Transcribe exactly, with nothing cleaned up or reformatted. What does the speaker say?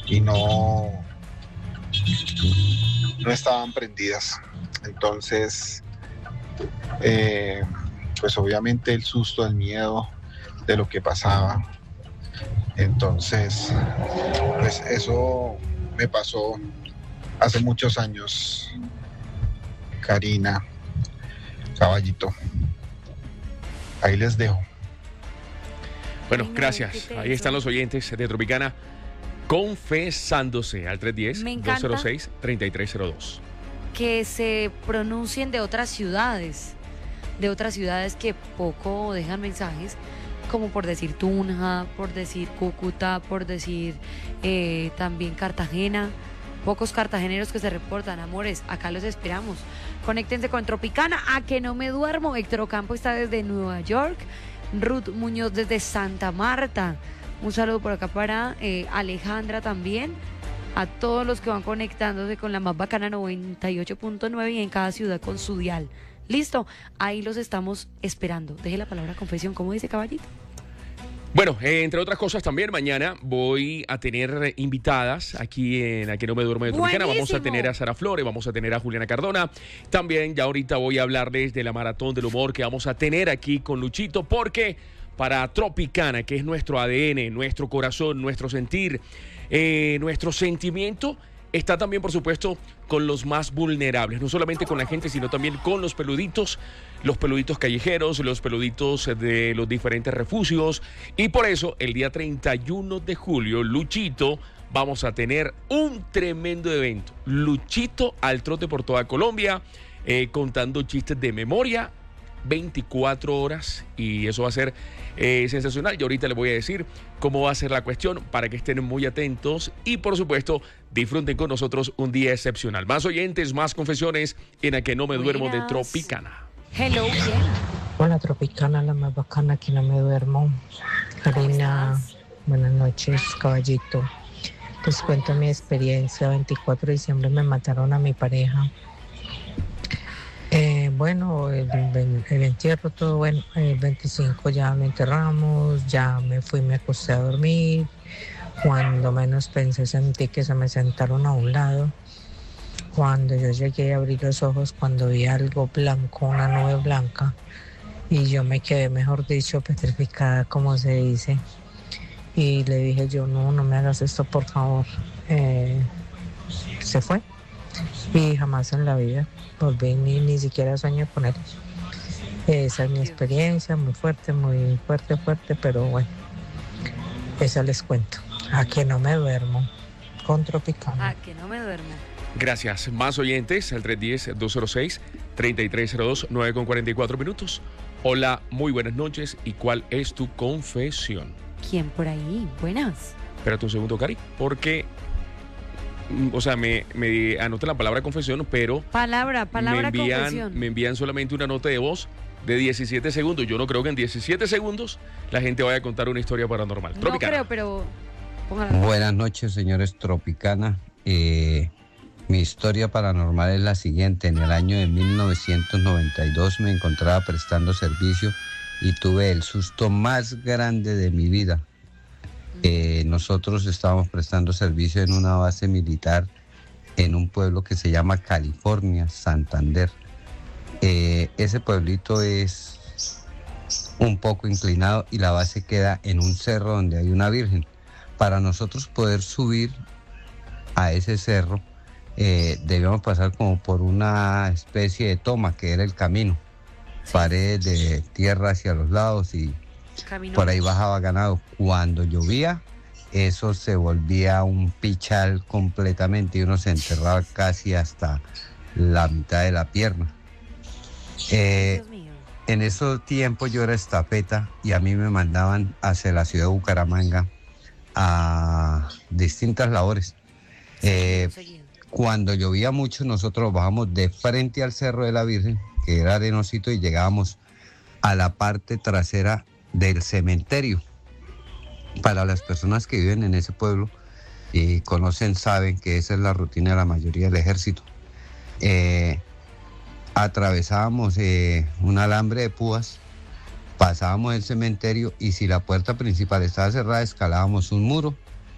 y no, no estaban prendidas. Entonces, eh, pues obviamente el susto, el miedo de lo que pasaba. Entonces, pues eso me pasó hace muchos años, Karina, Caballito. Ahí les dejo. Bueno, gracias. Ahí están los oyentes de Tropicana confesándose al tres uno cero, dos cero seis, tres tres cero dos. Que se pronuncien de otras ciudades, de otras ciudades que poco dejan mensajes, como por decir Tunja, por decir Cúcuta, por decir eh, también Cartagena. Pocos cartageneros que se reportan, amores, acá los esperamos. Conéctense con Tropicana, a que no me duermo. Héctor Ocampo está desde Nueva York, Ruth Muñoz desde Santa Marta. Un saludo por acá para eh, Alejandra también. A todos los que van conectándose con la más bacana noventa y ocho punto nueve y en cada ciudad con su dial. Listo, ahí los estamos esperando. Deje la palabra confesión, ¿cómo dice Caballito? Bueno, eh, entre otras cosas también mañana voy a tener invitadas aquí en Aquí No Me Duermo de Tropicana. Vamos a tener a Sara Flores, vamos a tener a Juliana Cardona. También ya ahorita voy a hablarles de la Maratón del Humor que vamos a tener aquí con Luchito, porque para Tropicana, que es nuestro A D N, nuestro corazón, nuestro sentir, eh, nuestro sentimiento, está también, por supuesto, con los más vulnerables, no solamente con la gente, sino también con los peluditos, los peluditos callejeros, los peluditos de los diferentes refugios. Y por eso, el día treinta y uno de julio, Luchito, vamos a tener un tremendo evento. Luchito al trote por toda Colombia, eh, contando chistes de memoria, veinticuatro horas, y eso va a ser eh, sensacional. Y ahorita les voy a decir cómo va a ser la cuestión para que estén muy atentos y, por supuesto, disfruten con nosotros un día excepcional. Más oyentes, más confesiones en A Que No Me Duermo de Tropicana. Hello, bien. Hola, Tropicana, la más bacana, que no me duermo. Karina, buenas noches, Caballito. Les cuento mi experiencia. veinticuatro de diciembre me mataron a mi pareja. Eh, bueno, el, el, el entierro, todo bueno. El veinticinco ya lo enterramos, ya me fui, me acosté a dormir. Cuando menos pensé, sentí que se me sentaron a un lado. Cuando yo llegué a abrir los ojos, cuando vi algo blanco, una nube blanca, y yo me quedé, mejor dicho, petrificada, como se dice. Y le dije yo, no, no me hagas esto, por favor. Eh, se fue. Y jamás en la vida volví, ni, ni siquiera soñé con él. Esa es mi experiencia, muy fuerte, muy fuerte, fuerte, pero bueno, esa les cuento. A que no me duermo, con Tropicana. A que no me duermo. Gracias. Más oyentes, al tres uno cero, dos cero seis, tres tres cero dos, nueve con cuarenta y cuatro minutos. Hola, muy buenas noches. ¿Y cuál es tu confesión? ¿Quién por ahí? Buenas. Espérate un segundo, Cari, porque... O sea, me, me anoté la palabra confesión, pero... Palabra, palabra me envían, confesión. Me envían solamente una nota de voz de diecisiete segundos. Yo no creo que en diecisiete segundos la gente vaya a contar una historia paranormal. No Tropicana. creo, pero... Póngala. Buenas noches, señores Tropicana. Eh, mi historia paranormal es la siguiente. En el año de mil novecientos noventa y dos me encontraba prestando servicio y tuve el susto más grande de mi vida. Eh, nosotros estábamos prestando servicio en una base militar en un pueblo que se llama California, Santander. Eh, ese pueblito es un poco inclinado y la base queda en un cerro donde hay una virgen. Para nosotros poder subir a ese cerro, eh, debíamos pasar como por una especie de toma que era el camino. Paredes de tierra hacia los lados y Camino. Por ahí bajaba ganado. Cuando llovía, eso se volvía un pichal completamente y uno se enterraba casi hasta la mitad de la pierna. Eh, en esos tiempos yo era estafeta y a mí me mandaban hacia la ciudad de Bucaramanga a distintas labores. Eh, cuando llovía mucho, nosotros bajamos de frente al Cerro de la Virgen, que era arenosito, y llegábamos a la parte trasera del cementerio. Para las personas que viven en ese pueblo y conocen, saben que esa es la rutina de la mayoría del ejército. Eh, atravesábamos eh, un alambre de púas, pasábamos el cementerio y si la puerta principal estaba cerrada, escalábamos un muro